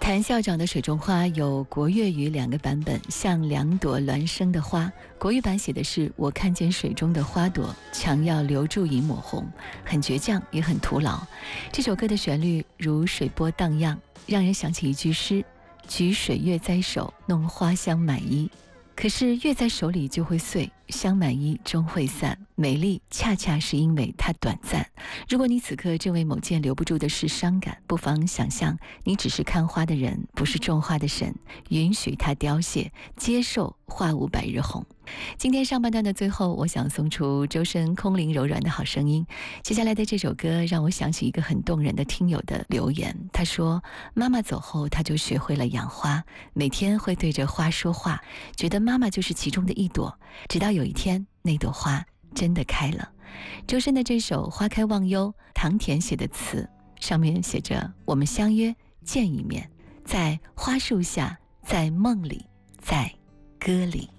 谭校长的水中花有国粤语2个版本，像2朵孪生的花。国语版写的是我看见水中的花朵，强要留住一抹红，很倔强也很徒劳。这首歌的旋律如水波荡漾，让人想起一句诗：举水月在手，弄花香满衣。可是月在手里就会碎，香满衣终会散，美丽恰恰是因为它短暂。如果你此刻正为某件留不住的事伤感，不妨想象你只是看花的人，不是种花的神，允许它凋谢，接受花无百日红。今天上半段的最后，我想送出周深空灵柔软的好声音。接下来的这首歌让我想起一个很动人的听友的留言，他说妈妈走后他就学会了养花，每天会对着花说话，觉得妈妈就是其中的一朵，直到有一天那朵花真的开了。周深的这首《花开忘忧》，唐田写的词，上面写着我们相约见一面，在花树下，在梦里，在歌里。